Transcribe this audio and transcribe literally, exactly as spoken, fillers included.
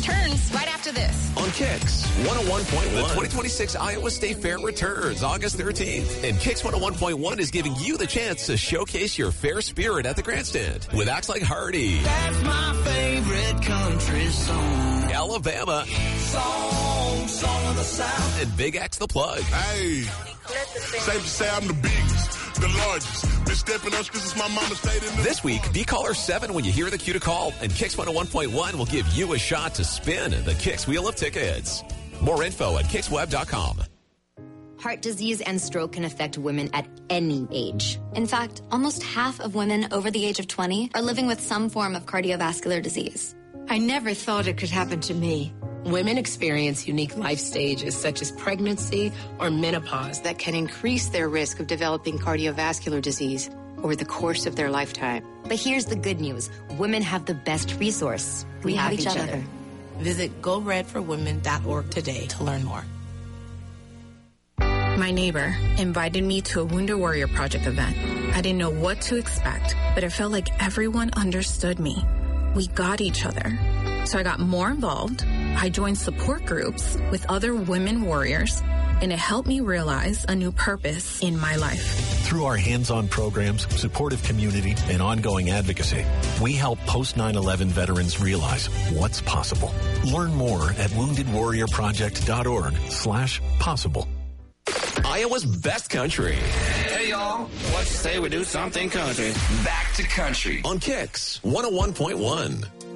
returns right after this. On Kix one oh one point one. The twenty twenty-six Iowa State Fair returns August thirteenth. And Kix one oh one point one is giving you the chance to showcase your fair spirit at the grandstand with acts like Hardy. That's my favorite country song. Alabama. Song, song of the South. And Big X the Plug. Hey, safe to say I'm the biggest, the largest. Been stepping up because it's my mama stayed in the... This week, be caller seven when you hear the cue to call, and Kix one oh one point one will give you a shot to spin the Kix Wheel of Tickets. More info at kix web dot com. Heart disease and stroke can affect women at any age. In fact, almost half of women over the age of twenty are living with some form of cardiovascular disease. I never thought it could happen to me. Women experience unique life stages such as pregnancy or menopause that can increase their risk of developing cardiovascular disease over the course of their lifetime. But here's the good news. Women have the best resource. We, we have, have each, each other. other. Visit go red for women dot org today to learn more. My neighbor invited me to a Wounded Warrior Project event. I didn't know what to expect, but it felt like everyone understood me. We got each other. So I got more involved. I joined support groups with other women warriors, and it helped me realize a new purpose in my life. Through our hands-on programs, supportive community, and ongoing advocacy, we help post nine eleven veterans realize what's possible. Learn more at wounded warrior project dot org slash possible. Iowa's best country. Hey, y'all. What you say we do something country? Back to country. On Kix one oh one point one.